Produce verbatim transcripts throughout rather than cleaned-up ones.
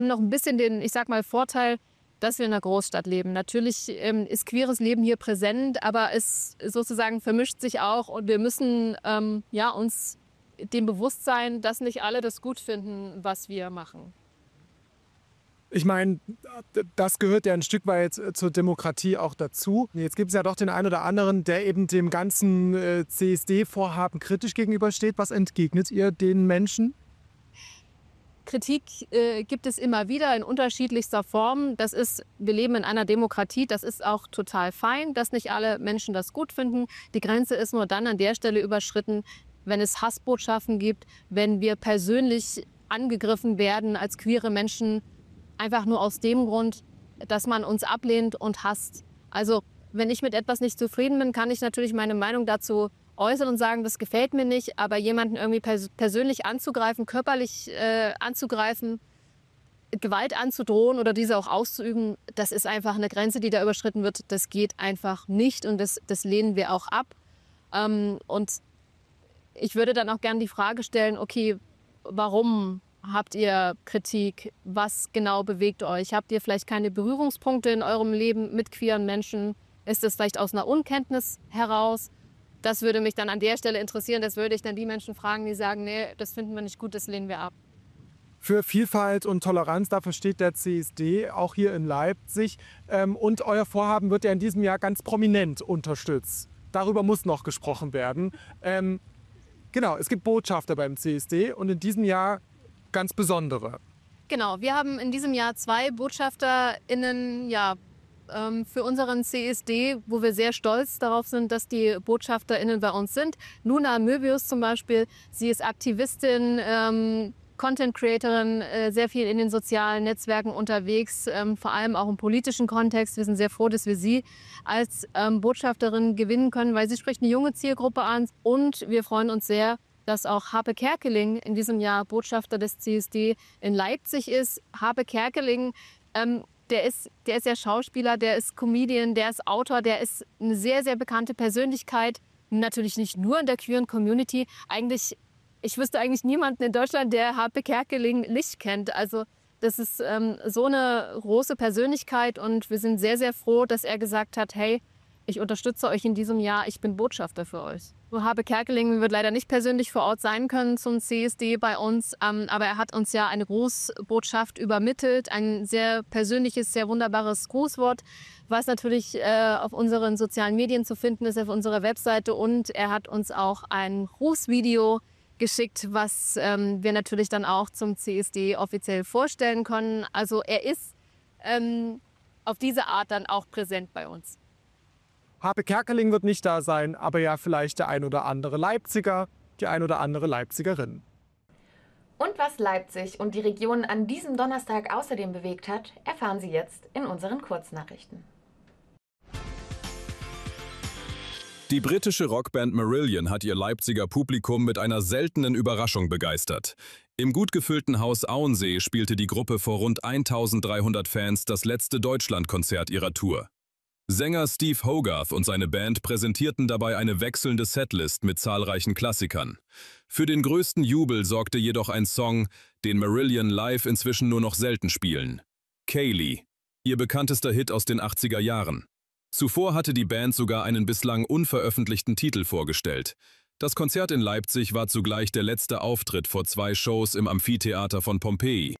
noch ein bisschen den, ich sag mal, Vorteil, dass wir in einer Großstadt leben. Natürlich ähm, ist queeres Leben hier präsent, aber es sozusagen vermischt sich auch und wir müssen ähm, ja, uns dem bewusst sein, dass nicht alle das gut finden, was wir machen. Ich meine, das gehört ja ein Stück weit zur Demokratie auch dazu. Jetzt gibt es ja doch den einen oder anderen, der eben dem ganzen äh, C S D-Vorhaben kritisch gegenübersteht. Was entgegnet ihr den Menschen? Kritik äh, gibt es immer wieder in unterschiedlichster Form. Das ist, wir leben in einer Demokratie, das ist auch total fein, dass nicht alle Menschen das gut finden. Die Grenze ist nur dann an der Stelle überschritten, wenn es Hassbotschaften gibt, wenn wir persönlich angegriffen werden als queere Menschen, einfach nur aus dem Grund, dass man uns ablehnt und hasst. Also wenn ich mit etwas nicht zufrieden bin, kann ich natürlich meine Meinung dazu äußern und sagen, das gefällt mir nicht, aber jemanden irgendwie pers persönlich anzugreifen, körperlich äh, anzugreifen, Gewalt anzudrohen oder diese auch auszuüben, das ist einfach eine Grenze, die da überschritten wird. Das geht einfach nicht und das, das lehnen wir auch ab. Ähm, und ich würde dann auch gerne die Frage stellen, okay, warum habt ihr Kritik? Was genau bewegt euch? Habt ihr vielleicht keine Berührungspunkte in eurem Leben mit queeren Menschen? Ist es vielleicht aus einer Unkenntnis heraus? Das würde mich dann an der Stelle interessieren. Das würde ich dann die Menschen fragen, die sagen, nee, das finden wir nicht gut, das lehnen wir ab. Für Vielfalt und Toleranz, dafür steht der C S D, auch hier in Leipzig. Ähm, und euer Vorhaben wird ja in diesem Jahr ganz prominent unterstützt. Darüber muss noch gesprochen werden. Ähm, genau, es gibt Botschafter beim C S D und in diesem Jahr ganz besondere. Genau, wir haben in diesem Jahr zwei BotschafterInnen, ja, für unseren C S D, wo wir sehr stolz darauf sind, dass die BotschafterInnen bei uns sind. Nuna Möbius zum Beispiel, sie ist Aktivistin, ähm, Content-Creatorin, äh, sehr viel in den sozialen Netzwerken unterwegs, ähm, vor allem auch im politischen Kontext. Wir sind sehr froh, dass wir sie als ähm, Botschafterin gewinnen können, weil sie spricht eine junge Zielgruppe an. Und wir freuen uns sehr, dass auch Harpe Kerkeling in diesem Jahr Botschafter des C S D in Leipzig ist. Harpe Kerkeling, ähm, Der ist, der ist ja Schauspieler, der ist Comedian, der ist Autor, der ist eine sehr, sehr bekannte Persönlichkeit. Natürlich nicht nur in der queeren Community. Eigentlich, ich wüsste eigentlich niemanden in Deutschland, der Harpe Kerkeling nicht kennt. Also das ist ähm, so eine große Persönlichkeit und wir sind sehr, sehr froh, dass er gesagt hat, hey, ich unterstütze euch in diesem Jahr, ich bin Botschafter für euch. Harpe Kerkeling wird leider nicht persönlich vor Ort sein können zum C S D bei uns, ähm, aber er hat uns ja eine Grußbotschaft übermittelt, ein sehr persönliches, sehr wunderbares Grußwort, was natürlich äh, auf unseren sozialen Medien zu finden ist, auf unserer Webseite, und er hat uns auch ein Grußvideo geschickt, was ähm, wir natürlich dann auch zum C S D offiziell vorstellen können. Also er ist ähm, auf diese Art dann auch präsent bei uns. Harpe Kerkeling wird nicht da sein, aber ja vielleicht der ein oder andere Leipziger, die ein oder andere Leipzigerin. Und was Leipzig und die Region an diesem Donnerstag außerdem bewegt hat, erfahren Sie jetzt in unseren Kurznachrichten. Die britische Rockband Marillion hat ihr Leipziger Publikum mit einer seltenen Überraschung begeistert. Im gut gefüllten Haus Auensee spielte die Gruppe vor rund eintausenddreihundert Fans das letzte Deutschlandkonzert ihrer Tour. Sänger Steve Hogarth und seine Band präsentierten dabei eine wechselnde Setlist mit zahlreichen Klassikern. Für den größten Jubel sorgte jedoch ein Song, den Marillion live inzwischen nur noch selten spielen: Kaylee, ihr bekanntester Hit aus den achtziger Jahren. Zuvor hatte die Band sogar einen bislang unveröffentlichten Titel vorgestellt. Das Konzert in Leipzig war zugleich der letzte Auftritt vor zwei Shows im Amphitheater von Pompeji.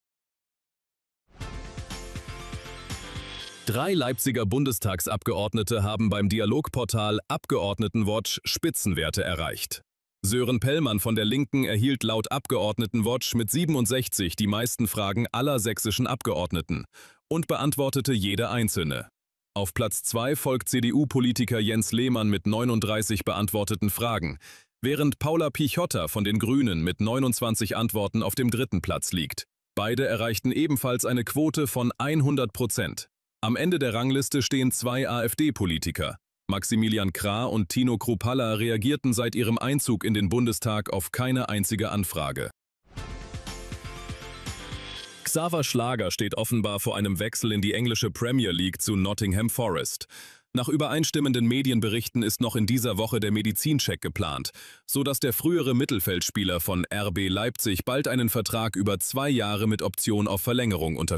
Drei Leipziger Bundestagsabgeordnete haben beim Dialogportal Abgeordnetenwatch Spitzenwerte erreicht. Sören Pellmann von der Linken erhielt laut Abgeordnetenwatch mit siebenundsechzig die meisten Fragen aller sächsischen Abgeordneten und beantwortete jede einzelne. Auf Platz zwei folgt C D U-Politiker Jens Lehmann mit neununddreißig beantworteten Fragen, während Paula Pichotta von den Grünen mit neunundzwanzig Antworten auf dem dritten Platz liegt. Beide erreichten ebenfalls eine Quote von hundert Prozent. Am Ende der Rangliste stehen zwei AfD-Politiker. Maximilian Krah und Tino Kruppalla reagierten seit ihrem Einzug in den Bundestag auf keine einzige Anfrage. Xaver Schlager steht offenbar vor einem Wechsel in die englische Premier League zu Nottingham Forest. Nach übereinstimmenden Medienberichten ist noch in dieser Woche der Medizincheck geplant, sodass der frühere Mittelfeldspieler von R B Leipzig bald einen Vertrag über zwei Jahre mit Option auf Verlängerung unterschreibt.